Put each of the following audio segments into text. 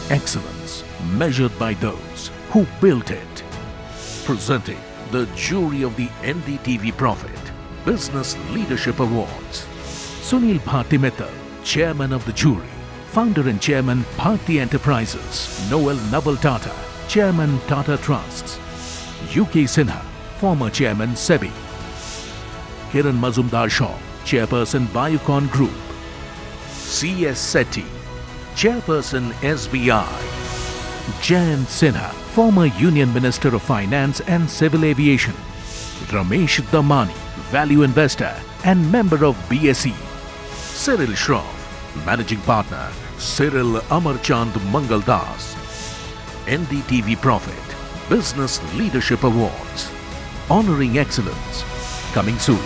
Excellence measured by those who built it. Presenting the jury of the NDTV Profit Business Leadership Awards. Sunil Bharti Mittal, Chairman of the jury. Founder and Chairman, Bharti Enterprises. Noel Naval Tata, Chairman, Tata Trusts. UK Sinha, former Chairman, SEBI. Kiran Mazumdar Shaw, Chairperson, Biocon Group. C.S. Sethi, Chairperson, SBI. Jayant Sinha, former Union Minister of Finance and Civil Aviation. Ramesh Damani, Value Investor and member of BSE. Cyril Shroff, Managing Partner, Cyril Amarchand Mangaldas. NDTV Profit Business Leadership Awards. Honoring excellence. Coming soon.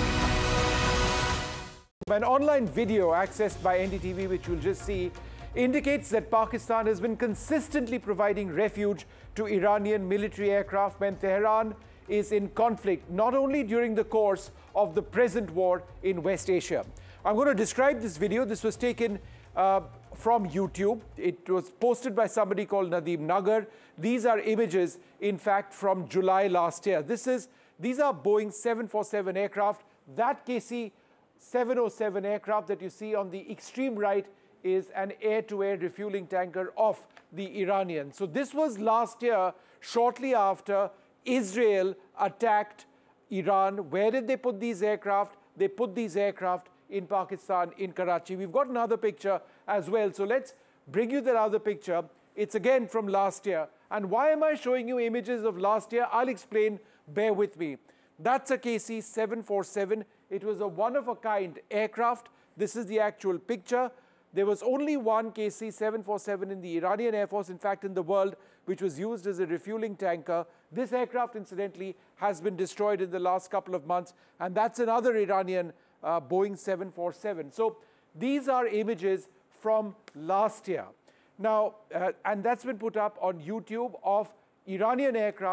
An online video accessed by NDTV, which you'll just see, indicates that Pakistan has been consistently providing refuge to Iranian military aircraft when Tehran is in conflict, not only during the course of the present war in West Asia. I'm going to describe this video. This was taken from YouTube. It was posted by somebody called Nadeem Nagar. These are images, in fact, from July last year. These are Boeing 747 aircraft. That KC-707 aircraft that you see on the extreme right is an air-to-air refueling tanker of the Iranians. So this was last year, shortly after Israel attacked Iran. Where did they put these aircraft? They put these aircraft in Pakistan, in Karachi. We've got another picture as well. So let's bring you that other picture. It's again from last year. And why am I showing you images of last year? I'll explain. Bear with me. That's a KC-747. It was a one-of-a-kind aircraft. This is the actual picture. There was only one KC-747 in the Iranian Air Force, in fact, in the world, which was used as a refueling tanker. This aircraft, incidentally, has been destroyed in the last couple of months, and that's another Iranian Boeing 747. So these are images from last year. Now, and that's been put up on YouTube of Iranian aircraft.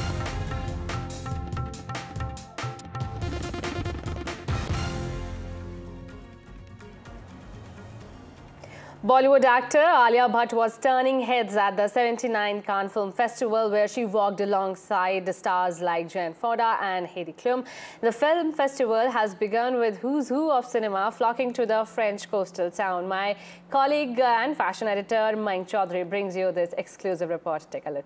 Bollywood actor Alia Bhatt was turning heads at the 79th Cannes Film Festival, where she walked alongside stars like Jane Fonda and Heidi Klum. The film festival has begun with who's who of cinema flocking to the French coastal town. My colleague and fashion editor Mayank Chaudhary brings you this exclusive report. Take a look.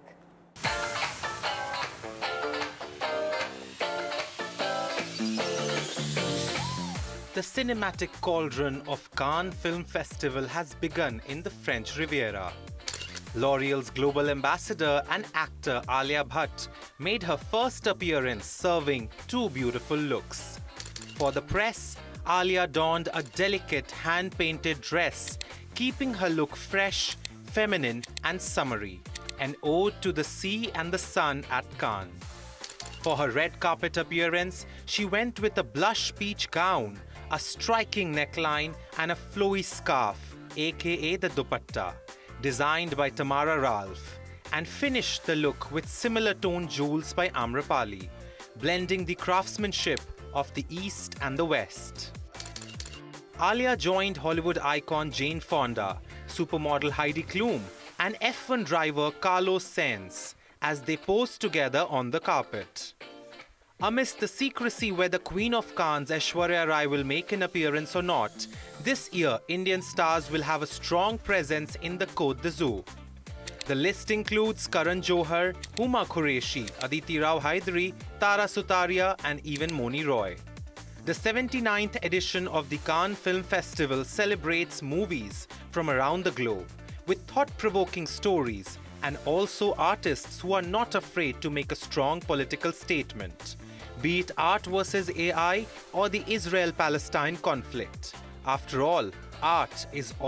The cinematic cauldron of Cannes Film Festival has begun in the French Riviera. L'Oreal's global ambassador and actor Alia Bhatt made her first appearance serving two beautiful looks. For the press, Alia donned a delicate hand-painted dress, keeping her look fresh, feminine and summery, an ode to the sea and the sun at Cannes. For her red carpet appearance, she went with a blush peach gown, a striking neckline and a flowy scarf, aka the dupatta, designed by Tamara Ralph, and finished the look with similar tone jewels by Amrapali, blending the craftsmanship of the East and the West. Alia joined Hollywood icon Jane Fonda, supermodel Heidi Klum, and F1 driver Carlos Sainz as they posed together on the carpet. Amidst the secrecy whether Queen of Cannes Aishwarya Rai will make an appearance or not, this year Indian stars will have a strong presence in the Côte d'Azur. The list includes Karan Johar, Huma Qureshi, Aditi Rao Hydari, Tara Sutaria and even Moni Roy. The 79th edition of the Cannes Film Festival celebrates movies from around the globe with thought-provoking stories and also artists who are not afraid to make a strong political statement, be it art versus AI or the Israel-Palestine conflict. After all, art is